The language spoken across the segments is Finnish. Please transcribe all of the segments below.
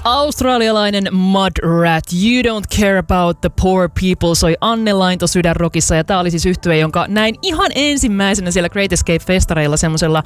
Australialainen Mudrat, You Don't Care About the Poor People soi Anne Lainto Sydänrockissa, ja tää oli siis yhtye, jonka näin ihan ensimmäisenä siellä Great Escape-festareilla semmoisella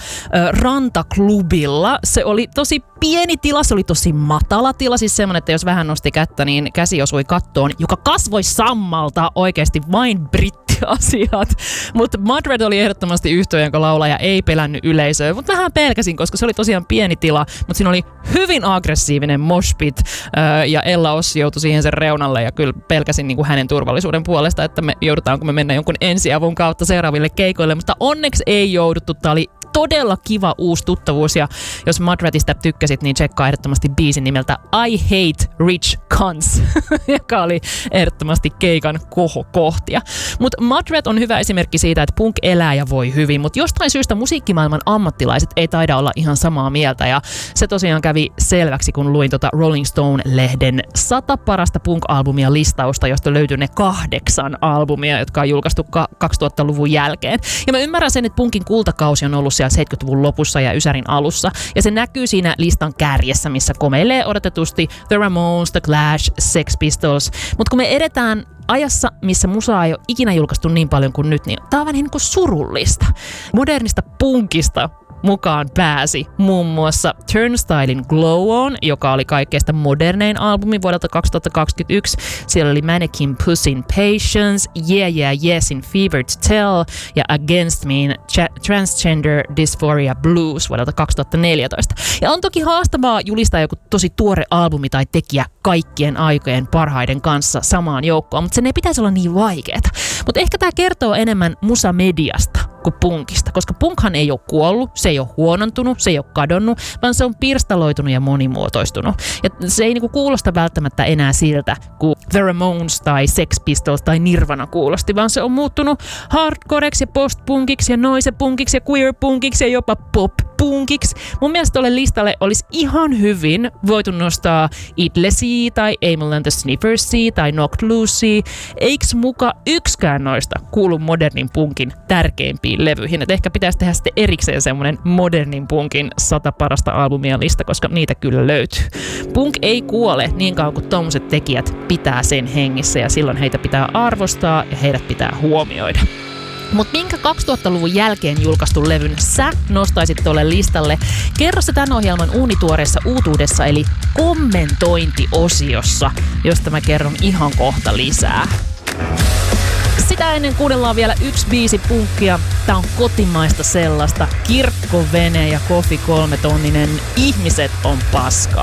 rantaklubilla. Se oli tosi pieni tila, se oli tosi matala tila, siis semmonen, että jos vähän nosti kättä, niin käsi osui kattoon, joka kasvoi sammalta oikeesti vain brittiasiat. Mutta Mudrat oli ehdottomasti yhtye, jonka laulaja ei pelännyt yleisöä, mutta vähän pelkäsin, koska se oli tosiaan pieni tila, mutta siinä oli hyvin aggressiivinen moshpit, ja Ella Ossi joutui siihen sen reunalle, ja kyllä pelkäsin niin kuin hänen turvallisuuden puolesta, että joudutaanko me mennä jonkun ensiavun kautta seuraaville keikoille, mutta onneksi ei jouduttu. Tää oli todella kiva uusi tuttavuus, ja jos Mudratista tykkäsit, niin tsekkaa ehdottomasti biisin nimeltä I Hate Rich Cunts, joka oli ehdottomasti keikan kohokohtia. Mutta Mudrat on hyvä esimerkki siitä, että punk elää ja voi hyvin, mutta jostain syystä musiikkimaailman ammattilaiset ei taida olla ihan samaa mieltä, ja se tosiaan kävi selväksi, kun luin Rolling Stone-lehden 100 parasta punk-albumia listausta, josta löytyi ne 8 albumia, jotka on julkaistu 2000-luvun jälkeen. Ja mä ymmärrän sen, että punkin kultakausi on ollut siellä 70-luvun lopussa ja ysärin alussa, ja se näkyy siinä listan kärjessä, missä komeilee odotetusti The Ramones, The Clash, Sex Pistols. Mutta kun me edetään ajassa, missä musaa ei ole ikinä julkaistu niin paljon kuin nyt, niin tää on vähän niin kuin surullista. Modernista punkista mukaan pääsi muun muassa Turnstilen Glow On, joka oli kaikkeesta modernein albumi vuodelta 2021. Siellä oli Mannequin Pussin Patience, Yeah Yeah Yesin Fever to Tell ja Against Me'n Transgender Dysphoria Blues vuodelta 2014. Ja on toki haastavaa julistaa joku tosi tuore albumi tai tekijä kaikkien aikojen parhaiden kanssa samaan joukkoon, mutta sen ei pitäisi olla niin vaikeeta. Mutta ehkä tämä kertoo enemmän musamediasta kuin punkista, koska punkhan ei ole kuollut, se ei ole huonontunut, se ei ole kadonnut, vaan se on pirstaloitunut ja monimuotoistunut. Ja se ei niinku kuulosta välttämättä enää siltä, kuin The Ramones tai Sex Pistols tai Nirvana kuulosti, vaan se on muuttunut hardcoreksi ja postpunkiksi ja noisepunkiksi ja queerpunkiksi ja jopa pop-punkiksi. Mun mielestä tolle listalle olisi ihan hyvin voitu nostaa Idlesia tai Amyl and the Sniffersia tai Knocked Loosea. Eiks muka yksikään noista kuulu modernin punkin tärkeimpiin levyihin? Et ehkä pitäisi tehdä sitten erikseen semmonen modernin punkin 100 parasta albumia lista, koska niitä kyllä löytyy. Punk ei kuole niin kauan kuin tommoset tekijät pitää sen hengissä, ja silloin heitä pitää arvostaa ja heidät pitää huomioida. Mutta minkä 2000-luvun jälkeen julkaistun levyn sä nostaisit tuolle listalle? Kerro se tämän ohjelman uunituoreessa uutuudessa, eli kommentointiosiossa, josta mä kerron ihan kohta lisää. Sitä ennen kuunnellaan vielä yksi biisi punkkia. Tää on kotimaista sellaista. Kirkkovene ja Kofi 3 tonninen. Ihmiset on paskaa.